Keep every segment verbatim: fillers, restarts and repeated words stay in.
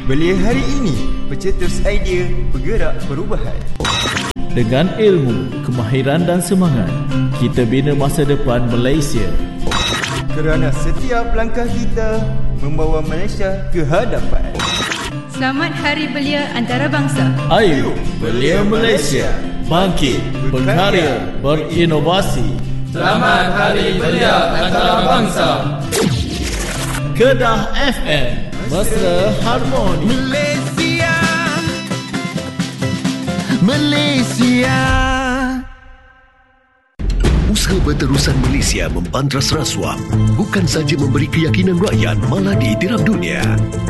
Belia hari ini, pencetus idea bergerak perubahan. Dengan ilmu, kemahiran dan semangat, kita bina masa depan Malaysia. Kerana setiap langkah kita membawa Malaysia ke hadapan. Selamat Hari Belia Antarabangsa. Ayo, Belia Malaysia. Bangkit, berkarya, berinovasi. Selamat Hari Belia Antarabangsa. Kedah F M, Mesra Harmoni. Malaysia, Malaysia. Usaha berterusan Malaysia membantras rasuah bukan saja memberi keyakinan rakyat, malah diiktiraf dunia.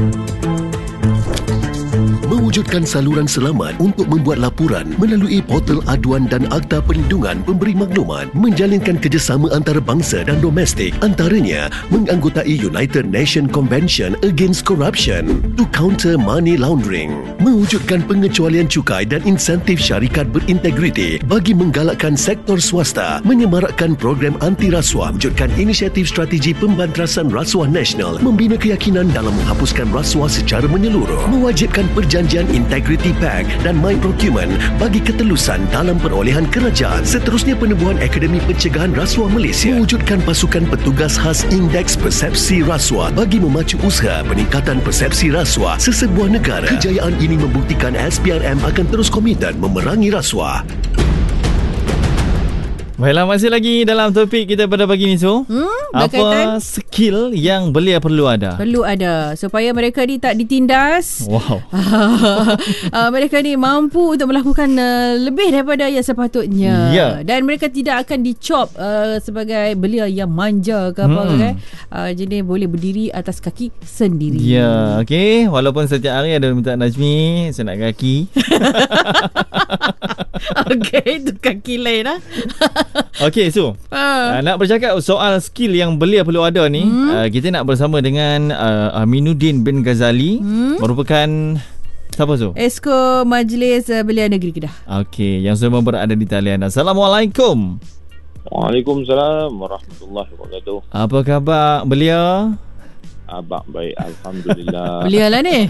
Mewujudkan saluran selamat untuk membuat laporan melalui portal aduan dan Akta Perlindungan Pemberi Maklumat, menjalinkan kerjasama antarabangsa dan domestik, antaranya menganggotai United Nations Convention Against Corruption to counter money laundering, mewujudkan pengecualian cukai dan insentif syarikat berintegriti bagi menggalakkan sektor swasta, menyemarakkan program anti rasuah, wujudkan inisiatif strategi pembantrasan rasuah nasional, membina keyakinan dalam menghapuskan rasuah secara menyeluruh, mewajibkan perjanjian Integrity Pact dan My Procurement bagi ketelusan dalam perolehan kerajaan. Seterusnya, penubuhan Akademi Pencegahan Rasuah Malaysia, mewujudkan pasukan petugas khas Indeks Persepsi Rasuah bagi memacu usaha peningkatan persepsi rasuah sesebuah negara. Kejayaan ini membuktikan S P R M akan terus komited memerangi rasuah. Baiklah, masih lagi dalam topik kita pada pagi ni, so hmm, apa skill yang belia perlu ada? Perlu ada supaya mereka ni tak ditindas. Wow. uh, mereka ni mampu untuk melakukan uh, lebih daripada yang sepatutnya. Yeah. Dan mereka tidak akan dicop uh, sebagai belia yang manja ke apa hmm. kan. Uh, jadi boleh berdiri atas kaki sendiri. Ya, yeah, okey. Walaupun setiap hari ada minta Najmi senat kaki. Okey, itu kaki lain lah. Okey, so uh. Uh, nak bercakap soal skill yang belia perlu ada ni, hmm. uh, kita nak bersama dengan uh, Aminuddin bin Ghazali, hmm. merupakan siapa tu? Esko Majlis uh, Belia Negeri Kedah. Okey, yang semua berada di talian. Assalamualaikum. Waalaikumsalam warahmatullahi wabarakatuh. Apa khabar belia? Abang baik, alhamdulillah. Belia lah ni.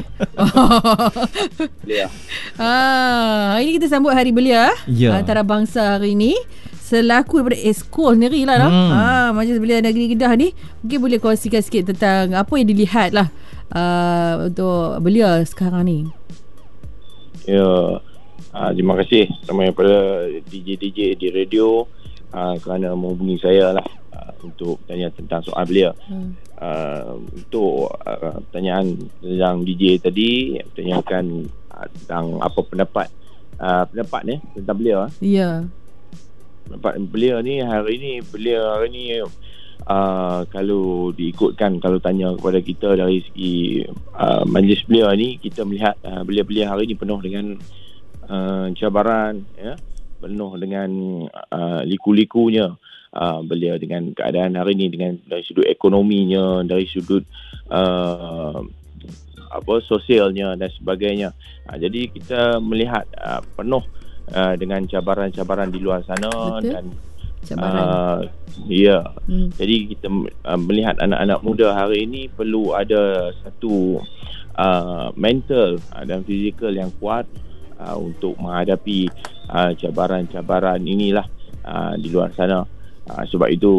Belia. Ah, ini kita sambut Hari Belia yeah. Antarabangsa hari ini. Selaku daripada Esko sendiri lah, hmm. ah, Majlis Belia Negeri Kedah ni, mungkin boleh kongsikan sikit tentang apa yang dilihat lah uh, untuk belia sekarang ni. Ya, uh, terima kasih sama kepada D J-D J di radio uh, kerana menghubungi saya lah uh, untuk tanya tentang soal belia. Hmm. Uh, untuk uh, pertanyaan yang D J tadi, tanyakan uh, tentang apa pendapat uh, pendapat ni tentang belia. Ya. Yeah. Pendapat belia ni hari ni, belia hari ni uh, kalau diikutkan, kalau tanya kepada kita dari segi uh, majlis belia ni, kita melihat uh, belia-belia hari ni penuh dengan uh, cabaran, ya, penuh dengan uh, liku-likunya. Uh, belia dengan keadaan hari ni, dengan dari sudut ekonominya, dari sudut uh, apa sosialnya dan sebagainya. Uh, jadi kita melihat uh, penuh uh, dengan cabaran-cabaran di luar sana. Betul. Dan cabaran. Uh, ya. Hmm. Jadi kita uh, melihat anak-anak muda hari ini perlu ada satu uh, mental uh, dan fizikal yang kuat uh, untuk menghadapi uh, cabaran-cabaran inilah uh, di luar sana. Uh, sebab itu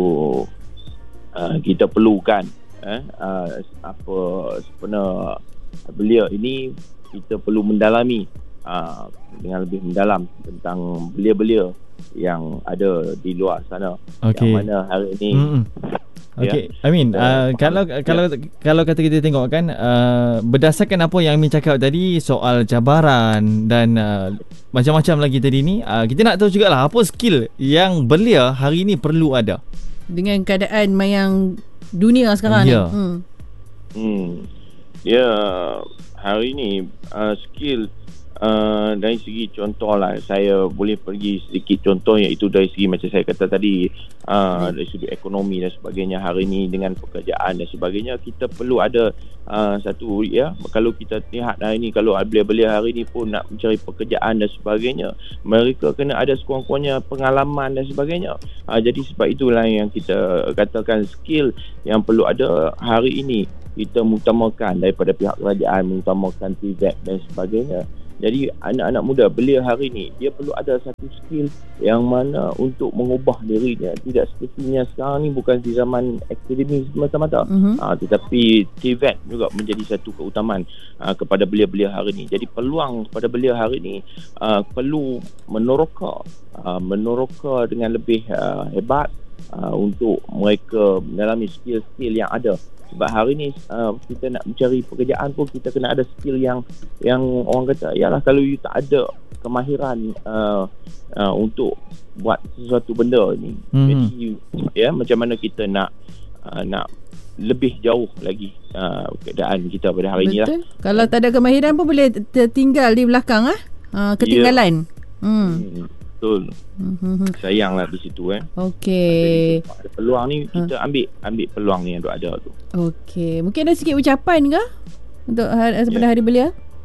uh, kita perlukan eh, uh, apa sebenarnya belia ini, kita perlu mendalami uh, dengan lebih mendalam tentang belia-belia yang ada di luar sana, okay. Yang mana hari ini mm-hmm. Okey, I mean uh, kalau kalau yeah. kalau kata kita tengok kan, uh, berdasarkan apa yang Amin cakap tadi soal cabaran dan uh, macam-macam lagi tadi ni, uh, kita nak tahu jugalah apa skill yang belia hari ni perlu ada dengan keadaan yang dunia sekarang yeah. ni. Hmm. Hmm. Ya, yeah, hari ni uh, skill Uh, dari segi contoh lah, saya boleh pergi sedikit contoh, iaitu dari segi macam saya kata tadi, uh, dari sudut ekonomi dan sebagainya. Hari ni dengan pekerjaan dan sebagainya, kita perlu ada uh, satu, ya, kalau kita lihat hari ni, kalau belia-belia hari ni pun nak mencari pekerjaan dan sebagainya, mereka kena ada sekurang-kurangnya pengalaman dan sebagainya. uh, jadi sebab itulah yang kita katakan skill yang perlu ada hari ini kita mengutamakan daripada pihak kerajaan, mengutamakan T V E T dan sebagainya. Jadi anak-anak muda belia hari ni, dia perlu ada satu skill yang mana untuk mengubah dirinya. Tidak sepertinya sekarang ni bukan di zaman akademi semata-mata, uh-huh. uh, tetapi T V E T juga menjadi satu keutamaan uh, kepada belia-belia hari ni. Jadi peluang kepada belia hari ni uh, perlu meneroka uh, meneroka dengan lebih uh, hebat uh, untuk mereka mendalami skill-skill yang ada. Sebab hari ni uh, kita nak mencari pekerjaan pun kita kena ada skill yang yang orang kata, yalah kalau you tak ada kemahiran uh, uh, untuk buat sesuatu benda ni, mm-hmm. jadi you, ya macam mana kita nak uh, nak lebih jauh lagi uh, keadaan kita pada hari ni lah. Kalau tak ada kemahiran pun boleh tertinggal di belakang ah, uh, ketinggalan. Yeah. Hmm. hmm. Betul. Mm-hmm. Sayanglah di situ eh. Okey. Ada peluang ni kita ha. ambil ambil peluang ni yang ada tu. Okey. Mungkin ada sikit ucapan ke untuk hari, pada yeah. Hari Belia?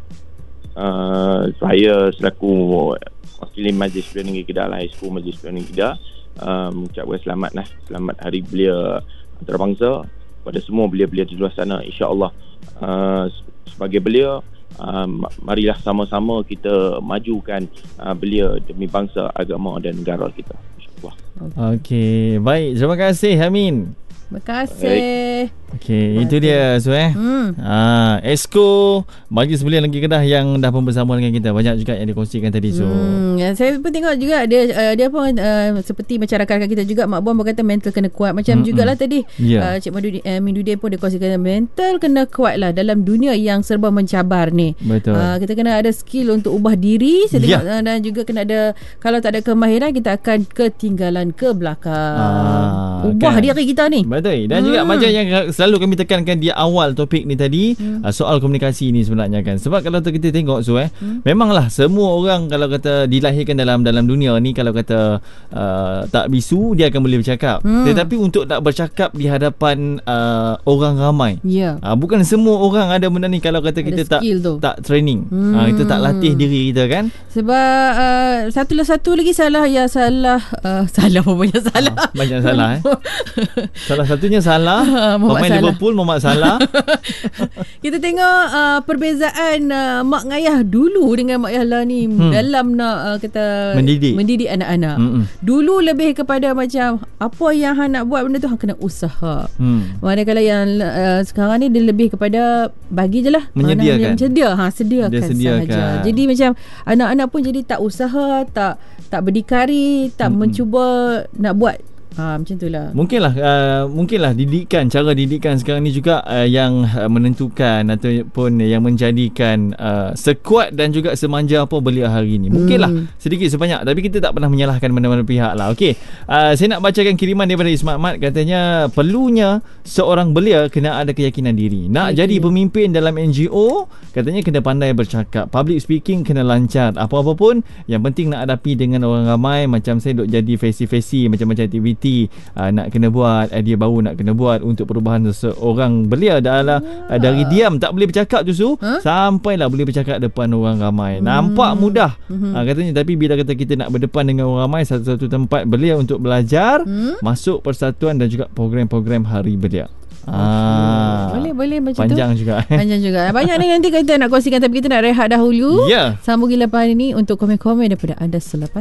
Uh, saya selaku wakil Majlis Belia Negeri Kedah lah, Esko Majlis Belia Negeri Kedah, uh, mengucapkan selamat lah, selamat Hari Belia Antarabangsa pada semua belia-belia di luar sana. InsyaAllah uh, sebagai belia, Uh, marilah sama-sama kita majukan uh, belia demi bangsa, agama dan negara kita, insyaAllah. Okey, baik, terima kasih Amin. Terima kasih. Okey, itu dia so eh. Hmm. Ah, Esko Majlis Belia Negeri Kedah yang dah pun bersama dengan kita. Banyak juga yang dikongsikan tadi so. Hmm, saya pun tengok juga dia uh, dia pun uh, seperti macam rakan-rakan kita juga, Mak Buan berkata mental kena kuat. Macam hmm, jugalah hmm. tadi yeah. uh, Cik Madudin uh, Mindudin pun dia kongsikan mental kena kuat lah dalam dunia yang serba mencabar ni. Betul. Uh, kita kena ada skill untuk ubah diri. Saya tengok yeah. uh, dan juga kena ada, kalau tak ada kemahiran kita akan ketinggalan ke belakang. Ah, ubah kan diri kita ni. Betul. Dan hmm. juga macam yang selalu kami tekankan di awal topik ni tadi, hmm. uh, soal komunikasi ni sebenarnya kan. Sebab kalau kita tengok so eh, hmm. memanglah semua orang kalau kata dilahirkan dalam dalam dunia ni, kalau kata uh, tak bisu dia akan boleh bercakap. Hmm. Tetapi untuk nak bercakap di hadapan uh, orang ramai, yeah. uh, bukan semua orang ada benda ni kalau kata ada kita tak tu. tak training. Hmm. Uh, kita tak latih diri kita kan. Sebab uh, satu satu lagi salah ya salah uh, salah apa banyak salah. Uh, banyak salah eh. Salah satunya salah pemain Liverpool Muhammad Salah. Kita tengok uh, perbezaan uh, mak ngayah dulu dengan mak ayah ni hmm. dalam nak uh, kata mendidik mendidik anak-anak. Mm-mm. Dulu lebih kepada macam apa yang hang nak buat benda tu hang kena usaha. Hmm. Manakala yang uh, sekarang ni dia lebih kepada bagi je lah. Menyediakan. Sedia, ha sediakan, sediakan sahaja. Jadi macam anak-anak pun jadi tak usaha, tak tak berdikari, tak Mm-mm. mencuba nak buat. Ha, macam itulah. Mungkinlah uh, mungkinlah didikan, cara didikan sekarang ni juga uh, yang uh, menentukan ataupun yang menjadikan uh, sekuat dan juga semanja apa belia hari ni. Mungkinlah hmm. sedikit sebanyak, tapi kita tak pernah menyalahkan mana-mana pihak lah. Okey. Uh, saya nak bacakan kiriman daripada Ismat Mat, katanya perlunya seorang belia kena ada keyakinan diri. Nak okay. jadi pemimpin dalam N G O, katanya kena pandai bercakap. Public speaking kena lancar. Apa-apa pun yang penting nak hadapi dengan orang ramai. Macam saya duk jadi face-to-face macam-macam aktiviti Uh, nak kena buat, idea baru nak kena buat untuk perubahan seorang belia adalah uh, dari diam tak boleh bercakap tu su huh? sampailah boleh bercakap depan orang ramai. hmm. Nampak mudah hmm. uh, katanya, tapi bila kata kita nak berdepan dengan orang ramai, satu-satu tempat belia untuk belajar, hmm? masuk persatuan dan juga program-program Hari Belia. Ah, boleh boleh macam panjang tu. juga. Panjang juga. Banyak ni nanti kita nak kongsikan, tapi kita nak rehat dahulu. Yeah. Sambung lepas ini untuk komen-komen daripada anda selepas